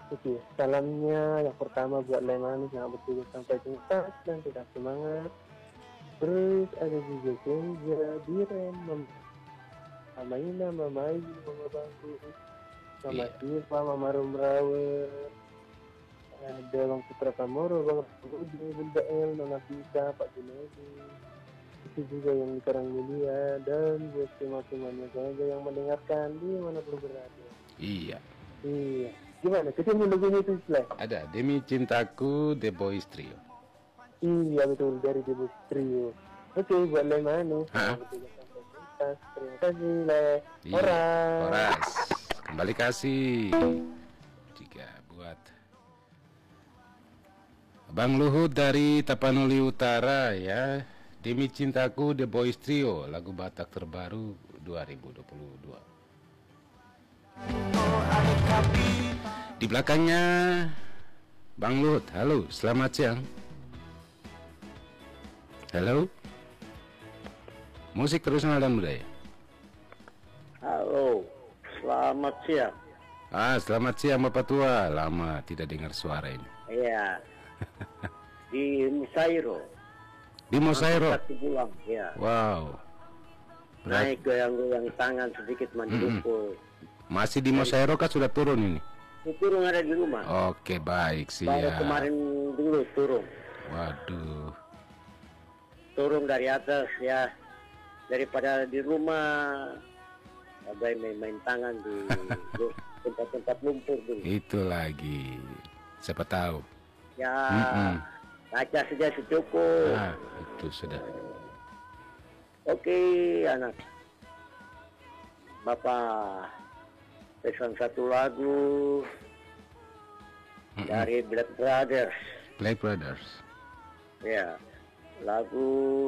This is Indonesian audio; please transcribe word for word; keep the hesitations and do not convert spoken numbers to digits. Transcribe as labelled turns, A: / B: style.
A: Oke, salamnya yang pertama buat Lemanis yang bertugas sampai tuntas dan tetap semangat. Terus ada juga Kenza, Biren, Mama Amaina, Mama Ayu, Mama Bangku, Mama
B: Iya.
A: Siva, Mama Rumrawe, ada Bang Putra Kamoro, Bang Rudi, Bunda El, Nona Vita, Pak Junedi. Itu juga yang di Karangmulia dan buat teman-temannya saja yang mendengarkan di mana pun berada.
B: Iya.
A: Iya. Gimana? Ketemu lagunya itu Slay?
B: Ada Demi Cintaku The Boys Trio.
A: Iya betul, dari Debut Trio. Oke, buat Lemanu
B: Hah?
A: yang bertugas sampai tuntas. Terima kasih Le.
B: Iya.
A: Orang.
B: Horas. Kembali kasih. Jika buat Bang Luhut dari Tapanuli Utara ya. Demi Cintaku The Boys Trio, lagu Batak terbaru dua ribu dua puluh dua. Di belakangnya Bang Luhut. Halo, selamat siang. Halo. Musik tradisional dan budaya.
C: Halo, selamat siang.
B: Ah, selamat siang Bapak Tua. Lama tidak dengar suara ini.
C: Iya, di Musairo.
B: Di Mosairo.
C: Satu pulang, ya.
B: Wow. Berat.
C: Naik goyang-goyang tangan sedikit mandi
B: Mm-mm.
C: lumpur.
B: Masih di Mosairo kah sudah turun ini?
C: Turun ada di rumah.
B: Oke, baik
C: Baru
B: siap.
C: kemarin dulu turun.
B: Waduh.
C: Turun dari atas ya. Daripada di rumah, abai main-main tangan di di tempat-tempat lumpur dulu.
B: Itu lagi. Siapa tahu.
C: Ya,
B: Mm-mm.
C: kaca saja secukup.
B: Ah, itu sudah.
C: Oke, anak. Bapak pesan satu lagu
B: Mm-mm.
C: dari Black Brothers.
B: Black Brothers.
C: Ya, lagu